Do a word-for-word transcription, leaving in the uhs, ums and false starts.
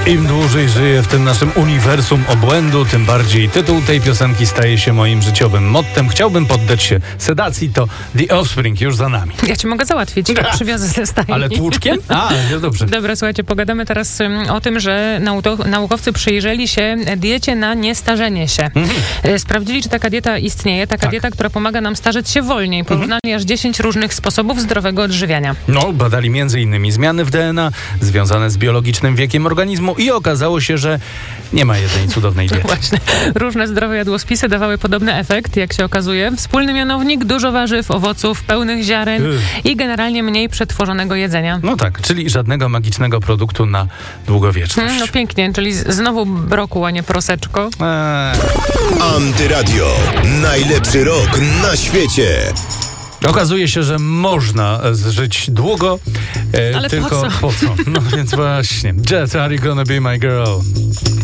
Im dłużej żyję w tym naszym uniwersum obłędu, tym bardziej tytuł tej piosenki staje się moim życiowym mottem. Chciałbym poddać się sedacji, to The Offspring już za nami. Ja ci mogę załatwić. Przywiozę ze stajni. Ale tłuczkiem? A, no dobrze. Dobra, słuchajcie, pogadamy teraz um, o tym, że nauto- naukowcy przyjrzeli się diecie na niestarzenie się. Mhm. Sprawdzili, czy taka dieta istnieje. Taka tak. dieta, która pomaga nam starzeć się wolniej. Porównali mhm. aż dziesięć różnych sposobów zdrowego odżywiania. No, badali między innymi zmiany w D N A związane z biologicznym wiekiem organizmu i okazało się, że nie ma jednej cudownej diety. Właśnie. Różne zdrowe jadłospisy dawały podobny efekt, jak się okazuje. Wspólny mianownik, dużo warzyw, owoców, pełnych ziaren Ych. i generalnie mniej przetworzonego jedzenia. No tak, czyli żadnego magicznego produktu na długowieczność. Hmm, no pięknie, czyli znowu brokuł, a nie proseczko. Eee. Antyradio. Najlepszy rok na świecie. Okazuje się, że można żyć długo, e, Ale tylko po co? po co? No więc właśnie. Jet, are you gonna be my girl?